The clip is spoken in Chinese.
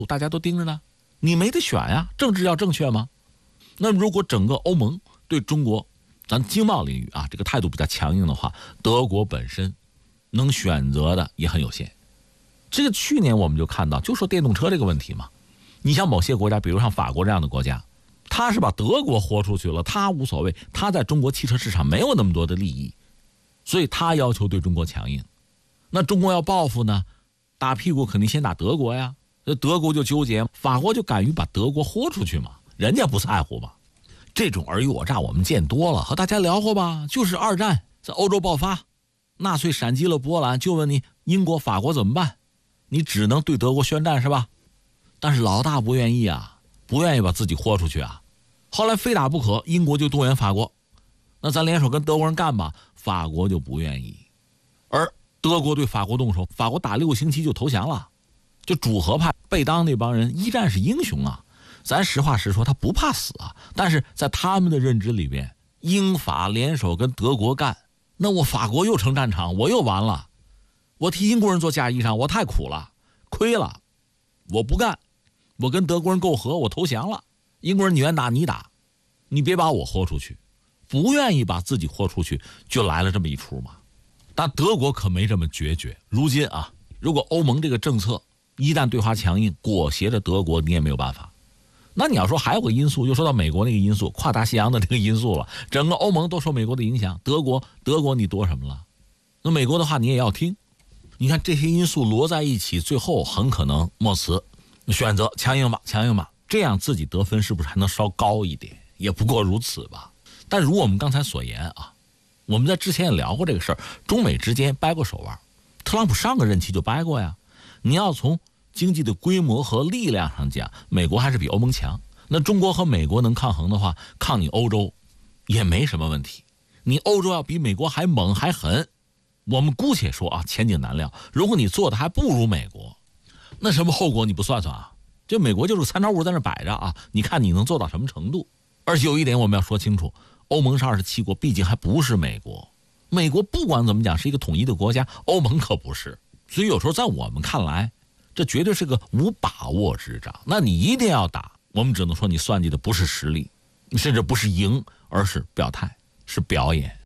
大家都盯着呢，你没得选呀，政治要正确吗？那如果整个欧盟对中国咱经贸领域啊这个态度比较强硬的话，德国本身能选择的也很有限。这个去年我们就看到，就说电动车这个问题嘛，你像某些国家，比如像法国这样的国家，他是把德国豁出去了，他无所谓，他在中国汽车市场没有那么多的利益，所以他要求对中国强硬。那中国要报复呢，打屁股肯定先打德国呀，德国就纠结，法国就敢于把德国豁出去嘛，人家不在乎嘛。这种尔虞我诈我们见多了，和大家聊过吧，就是二战在欧洲爆发，纳粹闪击了波兰，就问你英国法国怎么办，你只能对德国宣战是吧？但是老大不愿意啊，不愿意把自己豁出去啊。后来非打不可，英国就动员法国，那咱联手跟德国人干吧，法国就不愿意。而德国对法国动手，法国打6个星期就投降了。就主和派贝当那帮人，一战是英雄啊，咱实话实说，他不怕死啊。但是在他们的认知里边，英法联手跟德国干，那我法国又成战场，我又完了。我替英国人做嫁衣裳，我太苦了，亏了，我不干，我跟德国人媾和，我投降了。英国人你愿打你打，你别把我豁出去，不愿意把自己豁出去，就来了这么一出嘛。但德国可没这么决绝。如今啊，如果欧盟这个政策一旦对华强硬，裹挟着德国，你也没有办法。那你要说还有个因素，又说到美国那个因素，跨大西洋的这个因素了，整个欧盟都受美国的影响，德国你多什么了？那美国的话你也要听。你看这些因素摞在一起，最后很可能莫茨选择强硬吧，这样自己得分是不是还能稍高一点？也不过如此吧。但如我们刚才所言啊，我们在之前也聊过这个事儿，中美之间掰过手腕，特朗普上个任期就掰过呀。你要从经济的规模和力量上讲，美国还是比欧盟强。那中国和美国能抗衡的话，抗你欧洲也没什么问题。你欧洲要比美国还猛还狠，我们姑且说啊，前景难料。如果你做的还不如美国，那什么后果你不算算啊？这美国就是个参照物在那摆着啊，你看你能做到什么程度？而且有一点我们要说清楚，欧盟是27国，毕竟还不是美国。美国不管怎么讲是一个统一的国家，欧盟可不是。所以有时候在我们看来，这绝对是个无把握之仗。那你一定要打，我们只能说你算计的不是实力，甚至不是赢，而是表态，是表演。